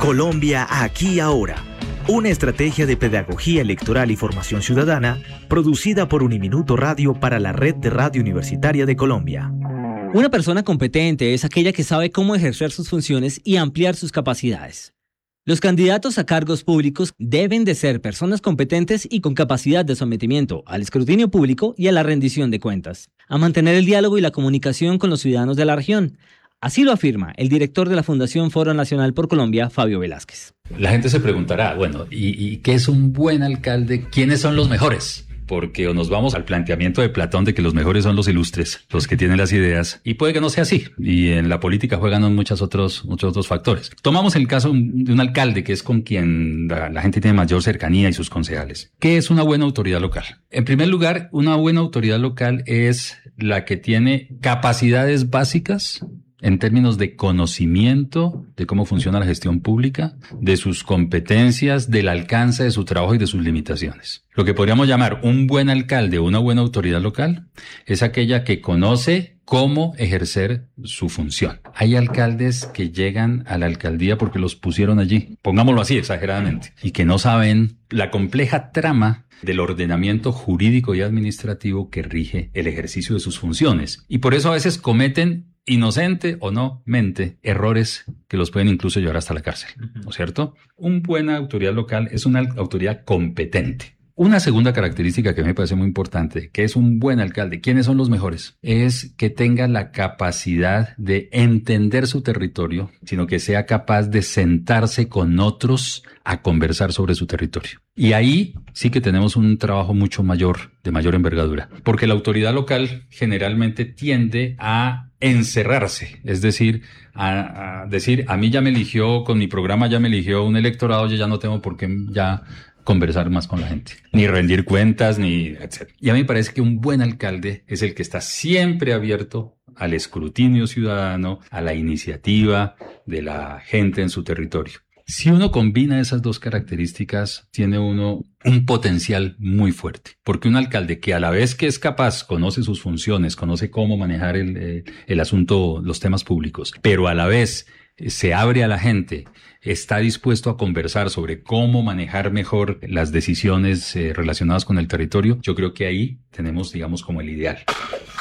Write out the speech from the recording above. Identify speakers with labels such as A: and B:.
A: Colombia aquí ahora. Una estrategia de pedagogía electoral y formación ciudadana producida por Uniminuto Radio para la Red de Radio Universitaria de Colombia.
B: Una persona competente es aquella que sabe cómo ejercer sus funciones y ampliar sus capacidades. Los candidatos a cargos públicos deben de ser personas competentes y con capacidad de sometimiento al escrutinio público y a la rendición de cuentas, a mantener el diálogo y la comunicación con los ciudadanos de la región. Así lo afirma el director de la Fundación Foro Nacional por Colombia, Fabio Velázquez.
C: La gente se preguntará, bueno, ¿y qué es un buen alcalde? ¿Quiénes son los mejores? Porque nos vamos al planteamiento de Platón de que los mejores son los ilustres, los que tienen las ideas, y puede que no sea así. Y en la política juegan muchos otros factores. Tomamos el caso de un alcalde que es con quien la gente tiene mayor cercanía y sus concejales. ¿Qué es una buena autoridad local? En primer lugar, una buena autoridad local es la que tiene capacidades básicas en términos de conocimiento de cómo funciona la gestión pública, de sus competencias, del alcance de su trabajo y de sus limitaciones. Lo que podríamos llamar un buen alcalde o una buena autoridad local es aquella que conoce cómo ejercer su función. Hay alcaldes que llegan a la alcaldía porque los pusieron allí, pongámoslo así exageradamente, y que no saben la compleja trama del ordenamiento jurídico y administrativo que rige el ejercicio de sus funciones. Y por eso a veces cometen inocente o no mente, errores que los pueden incluso llevar hasta la cárcel, ¿no es cierto? Una buena autoridad local es una autoridad competente. Una segunda característica que me parece muy importante, que es un buen alcalde, ¿quiénes son los mejores? Es que tenga la capacidad de entender su territorio, sino que sea capaz de sentarse con otros a conversar sobre su territorio. Y ahí sí que tenemos un trabajo mucho mayor, de mayor envergadura, porque la autoridad local generalmente tiende a encerrarse, es decir, a decir, a mí ya me eligió, con mi programa ya me eligió un electorado, yo ya no tengo por qué ya conversar más con la gente, ni rendir cuentas, ni etc. Y a mí me parece que un buen alcalde es el que está siempre abierto al escrutinio ciudadano, a la iniciativa de la gente en su territorio. Si uno combina esas dos características, tiene uno un potencial muy fuerte, porque un alcalde que a la vez que es capaz, conoce sus funciones, conoce cómo manejar el asunto, los temas públicos, pero a la vez se abre a la gente, está dispuesto a conversar sobre cómo manejar mejor las decisiones relacionadas con el territorio, yo creo que ahí tenemos, digamos, como el ideal.